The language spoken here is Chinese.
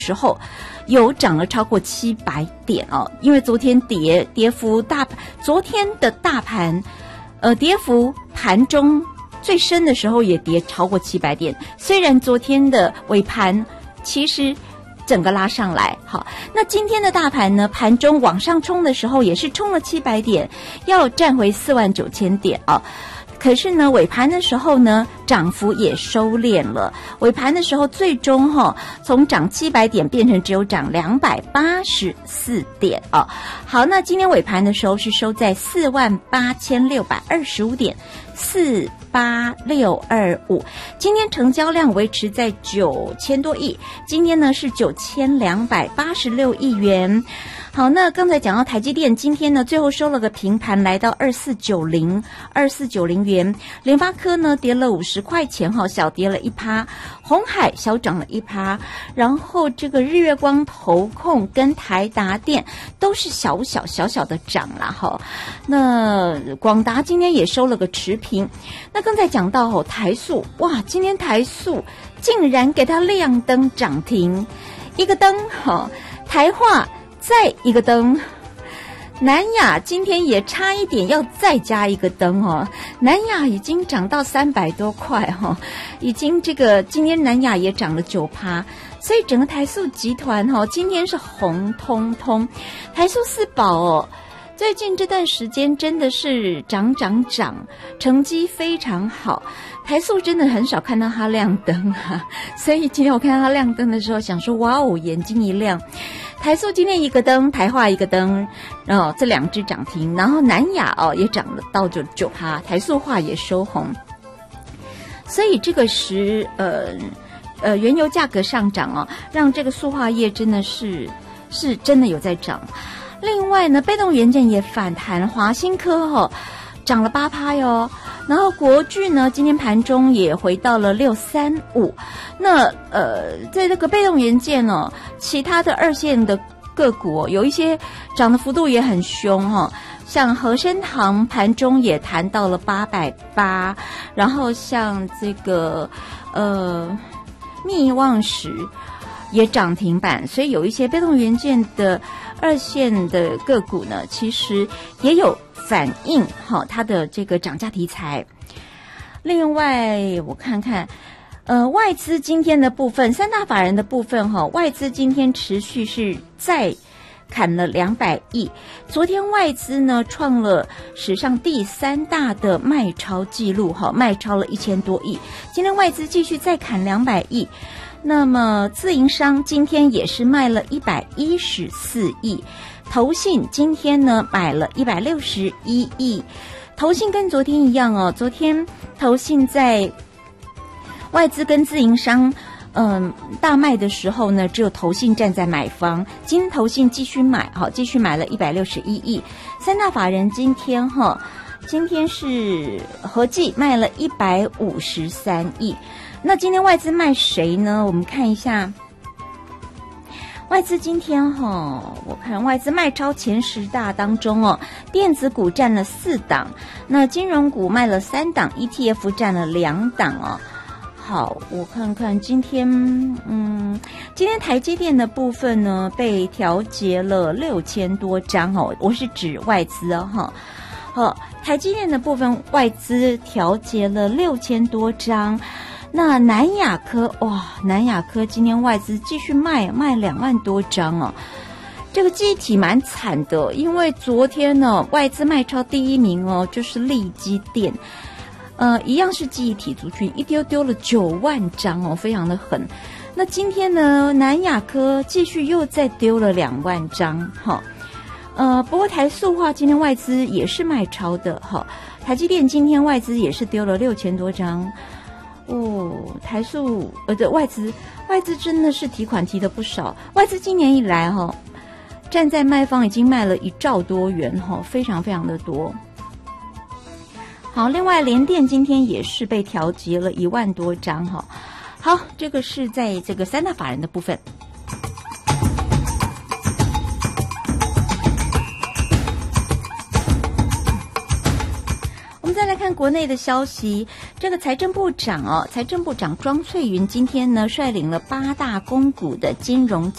时候有涨了超过700点哦，因为昨天跌幅昨天的大盘跌幅盘中最深的时候也跌超过700点，虽然昨天的尾盘其实整个拉上来。好，那今天的大盘呢，盘中往上冲的时候也是冲了700点，要站回49000点哦。可是呢，尾盘的时候呢，涨幅也收敛了。尾盘的时候，最终从涨700点变成只有涨284点哦。好，那今天尾盘的时候是收在48625点，48625。今天成交量维持在9000多亿，今天呢是9286亿元。好，那刚才讲到台积电，今天呢最后收了个平盘，来到2490元。联发科呢跌了50块钱，小跌了1%，鸿海小涨了1%，然后这个日月光、投控跟台达电都是小的涨啦哈。那广达今天也收了个持平。那刚才讲到台塑，哇，今天台塑竟然给它亮灯涨停，一个灯台化再一个灯，南亚今天也差一点要再加一个灯哦。南亚已经涨到300多块已经今天南亚也涨了9%，所以整个台塑集团今天是红彤彤。台塑四宝最近这段时间真的是涨，成绩非常好。台塑真的很少看到它亮灯所以今天我看到它亮灯的时候想说哇哦，眼睛一亮。台塑今天一个灯，台化一个灯，这2只涨停，然后南亚也涨了到9%，台塑化也收红。所以这个原油价格上涨让这个塑化业真的是真的有在涨。另外呢，被动元件也反弹，华新科涨了8%哟。然后国巨呢，今天盘中也回到了635。那在这个被动元件其他的2线的个股有一些涨的幅度也很凶像和生堂盘中也弹到了880，然后像这个密旺石也涨停板，所以有一些被动元件的2线的个股呢，其实也有反映它的这个涨价题材。另外我看看外资今天的部分，三大法人的部分外资今天持续是再砍了200亿。昨天外资呢创了史上第3大的卖超记录卖超了1000多亿。今天外资继续再砍200亿。那么自营商今天也是卖了114亿，投信今天呢买了161亿。投信跟昨天一样昨天投信在外资跟自营商大卖的时候呢，只有投信站在买方。今天投信继续买继续买了161亿。三大法人今天是合计卖了153亿。那今天外资卖谁呢？我们看一下外资今天我看外资卖超前10大当中电子股占了4档，那金融股卖了3档， ETF 占了2档好，我看看今天台积电的部分呢被调节了6000多张我是指外资台积电的部分外资调节了6000多张。那南亚科今天外资继续卖2万多张这个记忆体蛮惨的，因为昨天呢外资卖超第一名就是力积电，一样是记忆体族群，一丢了9万张非常的狠。那今天呢南亚科继续又再丢了2万张不过台塑化今天外资也是卖超的台积电今天外资也是丢了6000多张台塑外资真的是提款提的不少，外资今年以来站在卖方已经卖了1兆多元非常非常的多。好，另外联电今天也是被调节了1万多张好，这个是在这个三大法人的部分。我们再来看看国内的消息，这个财政部长庄翠云今天呢率领了8大公股的金融